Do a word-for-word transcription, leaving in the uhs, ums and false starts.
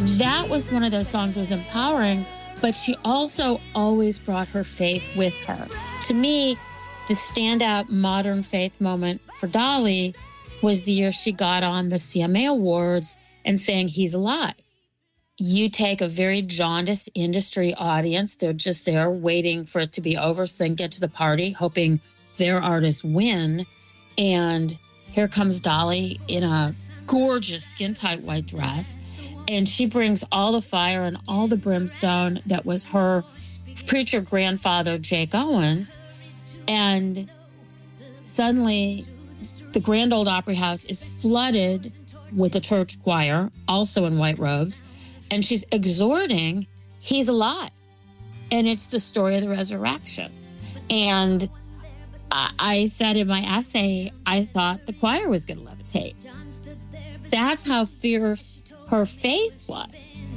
that was one of those songs that was empowering, but she also always brought her faith with her. To me, the standout modern faith moment for Dolly was the year she got on the C M A Awards and sang He's Alive. You take a very jaundiced industry audience. They're just there waiting for it to be over so they can get to the party, hoping their artists win. And here comes Dolly in a gorgeous skin-tight white dress. And she brings all the fire and all the brimstone that was her preacher grandfather, Jake Owens. And suddenly, the Grand Ole Opry House is flooded with a church choir, also in white robes. And she's exhorting, he's alive. And it's the story of the resurrection. And I, I said in my essay, I thought the choir was going to levitate. That's how fierce her faith was.